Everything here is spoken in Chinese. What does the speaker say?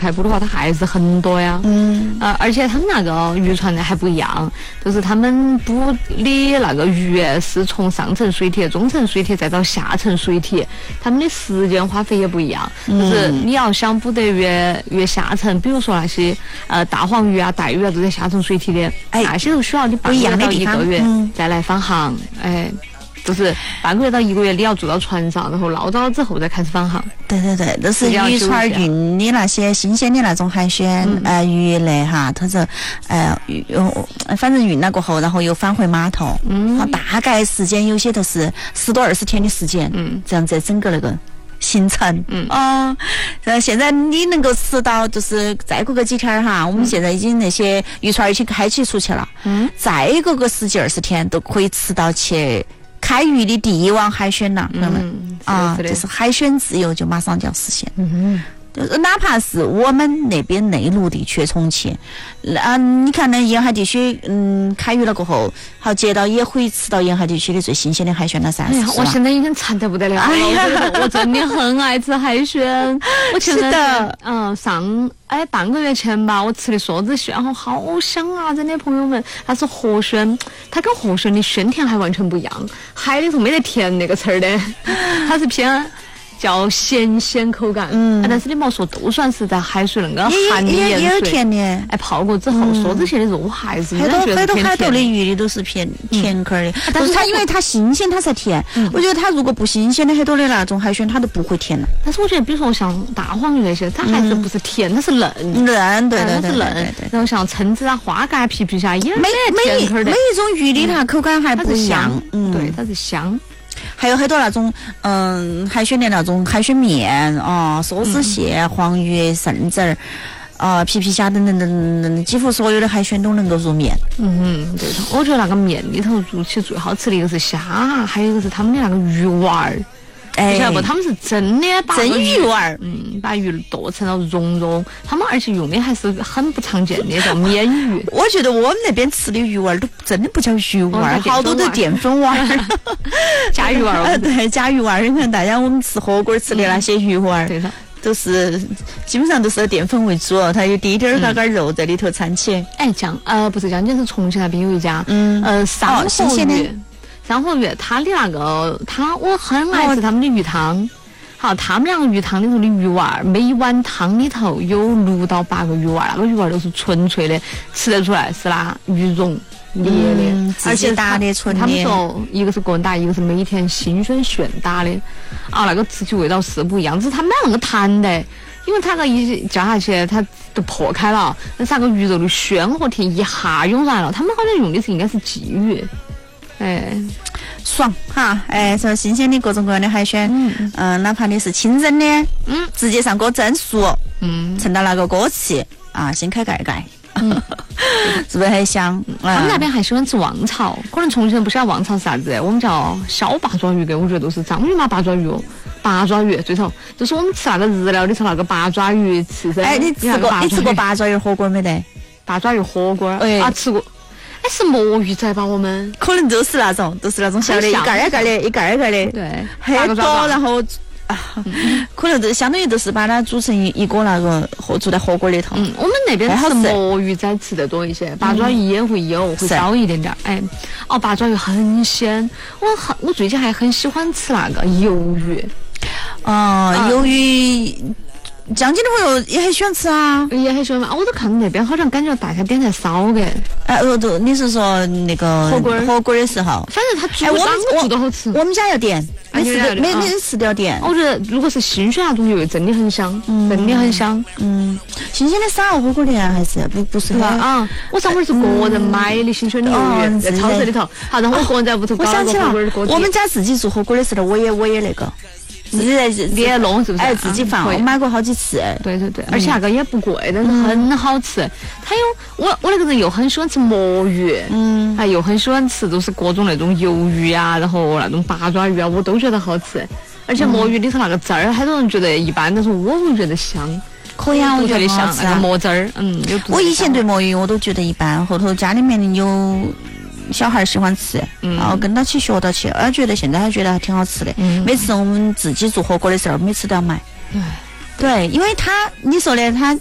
开捕的话，它还是很多呀。而且他们那个渔船呢还不一样，就是他们捕的那个鱼是从上层水体、中层水体再到下层水体，他们的时间花费也不一样。就是你要想捕得越下层，比如说那些大黄鱼啊、带鱼啊都在下层水体的，那些都需要你半个月到1个月再来返航。就是半个月到1个月，你要住到船上，然后捞到了之后再开始返航。 对，都是渔船运的那些新鲜的那种海鲜鱼类哈，它是反正运了过后，然后又返回码头。大概时间有些都是10多20天的时间。这样子整个那个行程。现在你能够吃到，就是再过个几天哈，我们现在已经那些渔船已经开启出去了。再过个10几20天都可以吃到去开渔的第一网海选了，朋友们就是海选自由就马上就要实现。就是哪怕是我们那边内陆地区重庆，你看那沿海地区，开渔了过后，好街道也可以吃到沿海地区的最新鲜的海鲜了噻。 我现在已经馋得不得了了，我真的很爱吃海鲜。我现在上半个月前吧，我吃的梭子蚬，好香啊！真的，朋友们，它是河蚬，它跟河蚬的鲜甜还完全不一样。海里头没得甜那个词儿的，它是偏叫咸口感。但是你莫说，都算是在海水那个含的盐水， 也有甜的。 泡过之后，梭子蟹的肉还是很多海头的鱼的都是偏甜口的。但是它因为它新鲜，它才甜。我觉得它如果不新鲜的很多的那种海鲜，它都不会甜了。 但是我觉得，比如说像大黄鱼那些，它还是不是甜，它是嫩。 对， 它是嫩。然后像蛏子啊、花蛤、皮皮虾也甜口的。 每一种鱼的它口感还不一样。 对，它是香。 还有很多那种海鲜的那种海鲜面梭子蟹、黄鱼、苋子皮皮虾等等，几乎所有的海鲜都能够入面。 对的。我觉得那个面里头入起最好吃的一个是虾，还有一个是他们的那个鱼丸儿。晓得不？他们是真的把真鱼丸， 把鱼剁成了蓉，他们而且用的还是很不常见的，叫鲶鱼。 我觉得我们那边吃的鱼丸都真的不叫鱼丸，好多都淀粉丸， 加鱼丸。 对，加鱼丸。你看大家我们吃火锅吃的那些鱼丸， 对的， 都是基本上都是淀粉为主，它有滴点嘎肉在里头掺起。 不是江津，是重庆那边有一家，三活鱼。三活鱼，它的那个我很爱吃他们的鱼汤。好，他们两个鱼汤里头的鱼丸，每一碗汤里头有6到8个鱼丸，那个鱼丸都是纯粹的，吃得出来是那鱼蓉捏的， 而且打的纯的。 他们说一个是个人打，一个是每天新鲜现打的，那个吃起味道是不一样，只是他们那个弹的。因为它个一叫下去，它都破开了，但是那个鱼肉的鲜和甜一下涌上来了。他们好像用的是应该是鲫鱼。 爽哈！说新鲜的各种各样的海鲜，哪怕你是清蒸的，直接上锅蒸熟，盛到那个锅气掀开盖，是不是很香？ 他们那边还喜欢吃旺草，可能重庆人不晓得旺草是啥子，我们叫小八爪鱼，我觉得都是章鱼嘛，八爪鱼八爪鱼最头，就是我们吃那个日料里头那个八爪鱼刺身。 你吃过八爪鱼火锅没得？ 八爪鱼火锅吃过。是魔芋仔吧？我们可能都是那种小的，一盖的， 对， 很多，然后可能都相当于都是把它煮成一锅那个煮在火锅里头。 我们那边吃魔芋仔吃得多一些，八爪鱼也会有，会少一点点。八爪鱼很鲜，我最近还很喜欢吃那个鱿鱼。 鱿鱼。江津的朋友也很喜欢吃啊， 也很喜欢我都看那边好像感觉大家点在烧的。 你是说那个火锅的时候？ 反正他煮的好吃。 我们家要点，每次都要点。 我觉得如果是新鲜那种鱿鱼，真的很香，真的很香。 新鲜的沙火锅店还是不是很我上回是个人买的新鲜的鱿鱼，在超市里头。好，然后我个人在屋头搞了个火锅的锅底。 我们家自己做火锅的时候，我也那个。自己在弄是不是？ 自己放，我买过好几次。 对，而且那个也不贵，但是很好吃。它有我那个人又很喜欢吃魔芋，还又很喜欢吃就是各种那种鱿鱼啊，然后那种八爪鱼啊，我都觉得好吃。而且魔芋里头那个汁儿，很多人觉得一般，但是我会觉得香。 可以啊，我觉得香，那个魔汁儿， 我以前对魔芋我都觉得一般，后头家里面有小孩喜欢吃，然后跟他去学到起，觉得现在还觉得还挺好吃的。每次我们自己做火锅的时候，每次都要买。对，因为你说的，他